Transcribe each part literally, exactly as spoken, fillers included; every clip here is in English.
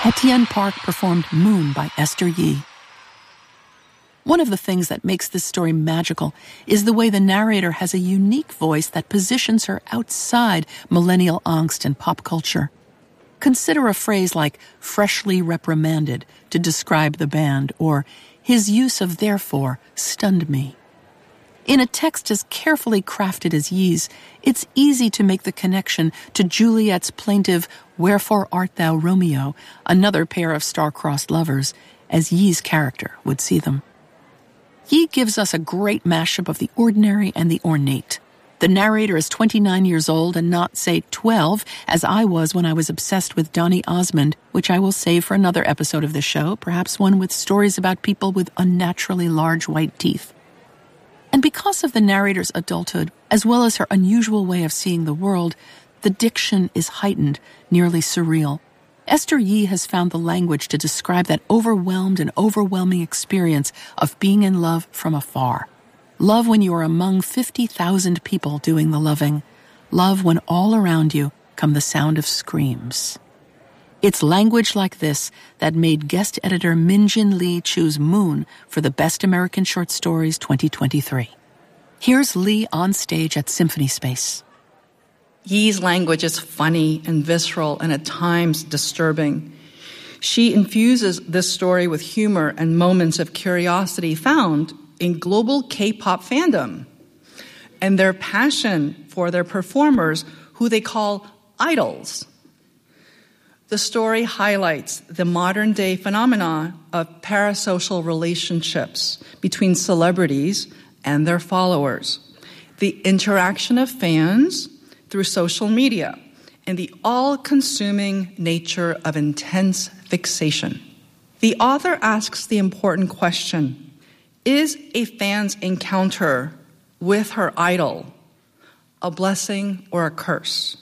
Etienne Park performed Moon by Esther Yi. One of the things that makes this story magical is the way the narrator has a unique voice that positions her outside millennial angst and pop culture. Consider a phrase like freshly reprimanded to describe the band, or his use of therefore stunned me. In a text as carefully crafted as Yi's, it's easy to make the connection to Juliet's plaintive "Wherefore art thou, Romeo?" another pair of star-crossed lovers, as Yi's character would see them. Yi gives us a great mashup of the ordinary and the ornate. The narrator is twenty-nine years old and not, say, twelve, as I was when I was obsessed with Donny Osmond, which I will save for another episode of the show, perhaps one with stories about people with unnaturally large white teeth. And because of the narrator's adulthood, as well as her unusual way of seeing the world, the diction is heightened, nearly surreal. Esther Yi has found the language to describe that overwhelmed and overwhelming experience of being in love from afar. Love when you are among fifty thousand people doing the loving. Love when all around you come the sound of screams. It's language like this that made guest editor Min-Jin Lee choose Moon for the Best American Short Stories twenty twenty-three. Here's Lee on stage at Symphony Space. Yi's language is funny and visceral and at times disturbing. She infuses this story with humor and moments of curiosity found in global K-pop fandom and their passion for their performers, who they call idols. The story highlights the modern-day phenomena of parasocial relationships between celebrities and their followers, the interaction of fans through social media, and the all-consuming nature of intense fixation. The author asks the important question: is a fan's encounter with her idol a blessing or a curse?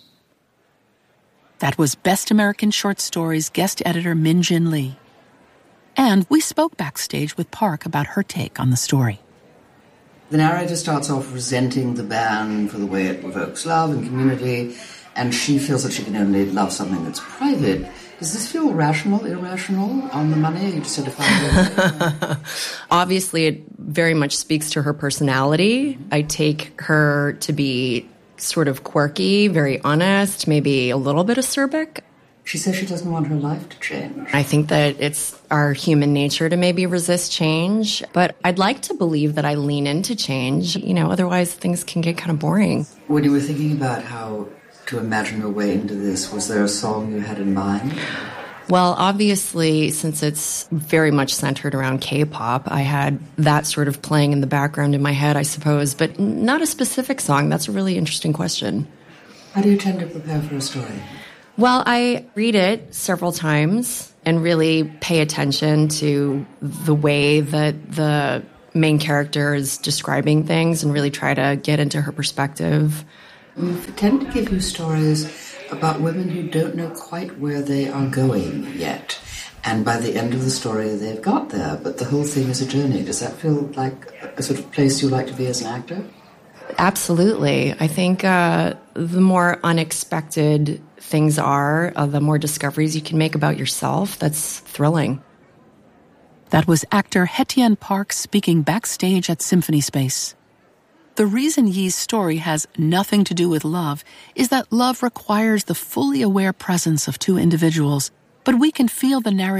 That was Best American Short Stories guest editor Min-Jin Lee. And we spoke backstage with Park about her take on the story. The narrator starts off resenting the band for the way it evokes love and community, and she feels that she can only love something that's private. Does this feel rational, irrational, on the money? You just had to find it. Obviously, it very much speaks to her personality. I take her to be sort of quirky, very honest, maybe a little bit acerbic. She says she doesn't want her life to change. I think that it's our human nature to maybe resist change, but I'd like to believe that I lean into change. You know, otherwise things can get kind of boring. When you were thinking about how to imagine your way into this, was there a song you had in mind? Well, obviously, since it's very much centered around K-pop, I had that sort of playing in the background in my head, I suppose, but not a specific song. That's a really interesting question. How do you tend to prepare for a story? Well, I read it several times and really pay attention to the way that the main character is describing things and really try to get into her perspective. We tend to give you stories about women who don't know quite where they are going yet. And by the end of the story, they've got there, but the whole thing is a journey. Does that feel like a sort of place you like to be as an actor? Absolutely. I think uh, the more unexpected things are, uh, the more discoveries you can make about yourself. That's thrilling. That was actor Etienne Park speaking backstage at Symphony Space. The reason Yi's story has nothing to do with love is that love requires the fully aware presence of two individuals, but we can feel the narrative